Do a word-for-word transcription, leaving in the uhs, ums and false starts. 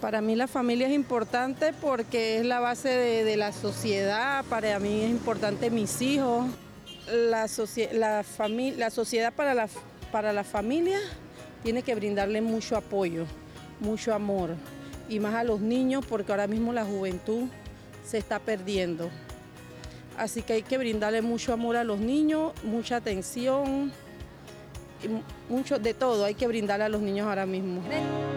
Para mí la familia es importante porque es la base de, de la sociedad. Para mí es importante mis hijos. La, la, la sociedad para la, para la familia tiene que brindarle mucho apoyo, mucho amor, y más a los niños, porque ahora mismo la juventud se está perdiendo. Así que hay que brindarle mucho amor a los niños, mucha atención, mucho de todo hay que brindarle a los niños ahora mismo.